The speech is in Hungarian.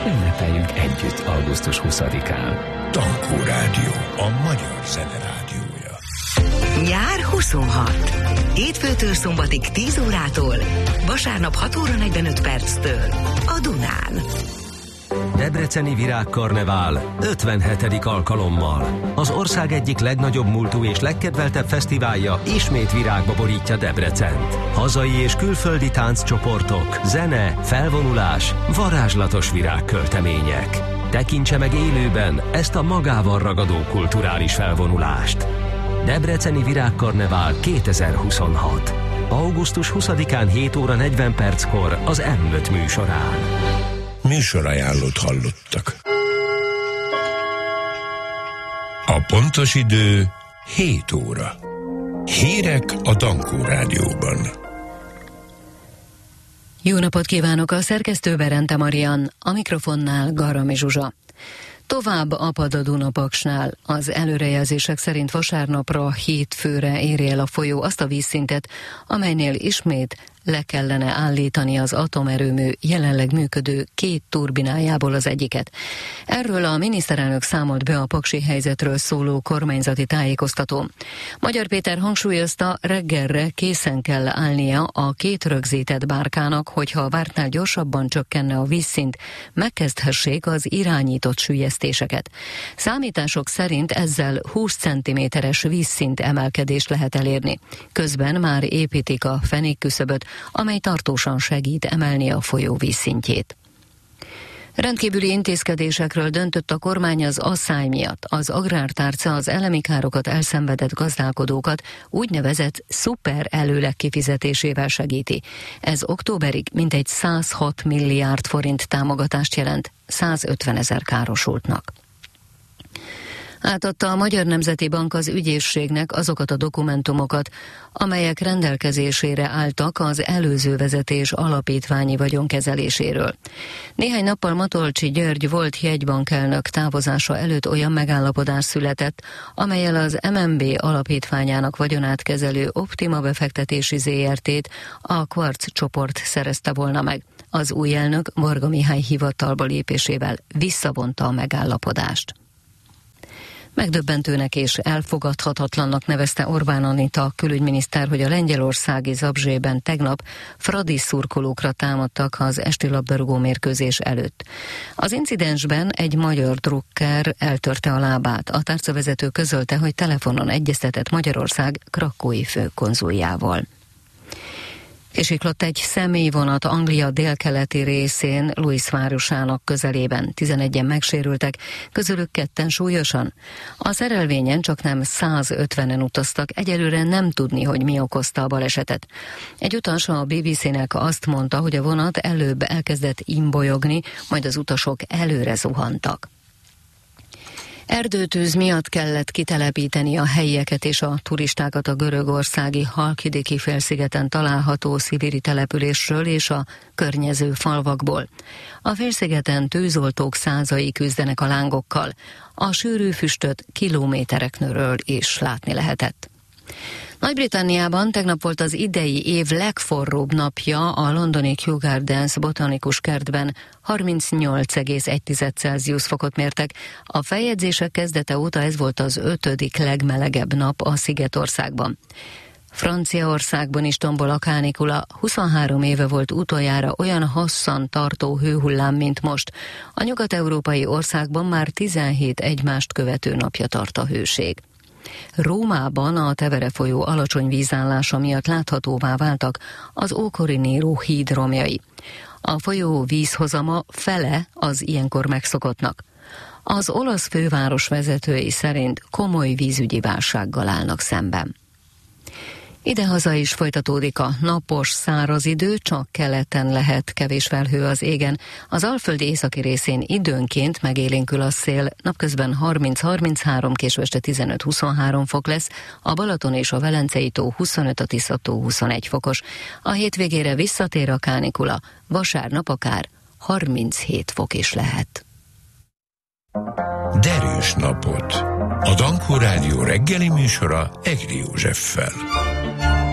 Ünnepeljünk együtt augusztus 20-án. Tankó Rádió, a magyar zene rádiója. Nyár 26. Hétfőtől szombatig 10 órától, vasárnap 6 óra 45 perctől a Dunán. Debreceni Virágkarnevál 57. alkalommal. Az ország egyik legnagyobb múltú és legkedveltebb fesztiválja ismét virágba borítja Debrecent. Hazai és külföldi tánccsoportok, zene, felvonulás, varázslatos virágköltemények. Tekintse meg élőben ezt a magával ragadó kulturális felvonulást. Debreceni Virágkarnevál 2026. Augusztus 20-án 7 óra 40 perckor az M5 műsorán. Műsorajánlót hallottak. A pontos idő 7 óra. Hírek a Tankó Rádióban. Jó napot kívánok, a szerkesztő Berente Marian, a mikrofonnál Garami Zsuzsa. Tovább apad a Dunapaksnál. Az előrejelzések szerint vasárnapra hétfőre éri el a folyó azt a vízszintet, amelynél ismét le kellene állítani az atomerőmű jelenleg működő 2 turbinájából az egyiket. Erről a miniszterelnök számolt be a paksi helyzetről szóló kormányzati tájékoztatón. Magyar Péter hangsúlyozta, reggelre készen kell állnia a 2 rögzített bárkának, hogyha a vártnál gyorsabban csökkenne a vízszint, megkezdhessék az irányított süllyesztéseket. Számítások szerint ezzel 20 cm-es vízszint emelkedést lehet elérni. Közben már építik a fenékküszöböt, amely tartósan segít emelni a folyó vízszintjét. Rendkívüli intézkedésekről döntött a kormány az asszály miatt. Az agrártárca az elemi károkat elszenvedett gazdálkodókat úgynevezett szuper előleg kifizetésével segíti. Ez októberig mintegy 106 milliárd forint támogatást jelent 150 000 károsultnak. Átadta a Magyar Nemzeti Bank az ügyészségnek azokat a dokumentumokat, amelyek rendelkezésére álltak az előző vezetés alapítványi vagyonkezeléséről. Néhány nappal Matolcsy György volt jegybankelnök távozása előtt olyan megállapodás született, amellyel az MNB alapítványának vagyonát kezelő Optima befektetési ZRT-t a Quartz csoport szerezte volna meg. Az új elnök Varga Mihály hivatalba lépésével visszavonta a megállapodást. Megdöbbentőnek és elfogadhatatlannak nevezte Orbán Anita külügyminiszter, hogy a lengyelországi Zabrzeban tegnap Fradi szurkolókra támadtak az esti labdarúgó mérkőzés előtt. Az incidensben egy magyar drukker eltörte a lábát. A tárcavezető közölte, hogy telefonon egyeztetett Magyarország krakói főkonzuljával. Kisiklott egy személyvonat Anglia délkeleti részén, Lewis városának közelében. 11-en megsérültek, közülük 2 súlyosan. A szerelvényen csaknem 150-en utaztak, egyelőre nem tudni, hogy mi okozta a balesetet. Egy utas a BBC-nek azt mondta, hogy a vonat előbb elkezdett imbolyogni, majd az utasok előre zuhantak. Erdőtűz miatt kellett kitelepíteni a helyieket és a turistákat a görögországi Halkidiki félszigeten található szibéri településről és a környező falvakból. A félszigeten tűzoltók százai küzdenek a lángokkal. A sűrű füstöt kilométerekről is látni lehetett. Nagy-Britanniában tegnap volt az idei év legforróbb napja a londoni Kew Gardens botanikus kertben, 38,1 Celsius fokot mértek. A feljegyzések kezdete óta ez volt az 5. legmelegebb nap a Szigetországban. Franciaországban is tombol a kánikula, 23 éve volt utoljára olyan hosszan tartó hőhullám, mint most. A nyugat-európai országban már 17 egymást követő napja tart a hőség. Rómában a Tevere folyó alacsony vízállása miatt láthatóvá váltak az ókori Néró híd romjai. A folyó vízhozama fele az ilyenkor megszokottnak. Az olasz főváros vezetői szerint komoly vízügyi válsággal állnak szemben. Idehaza is folytatódik a napos, száraz idő, csak keleten lehet kevés felhő az égen. Az Alföld északi részén időnként megélénkül a szél, napközben 30-33, késő este 15-23 fok lesz, a Balaton és a Velencei tó 25, a Tisza tó 21 fokos. A hétvégére visszatér a kánikula, vasárnap akár 37 fok is lehet. Derűs napot! A Tankó Rádió reggeli műsora Egri Józseffel.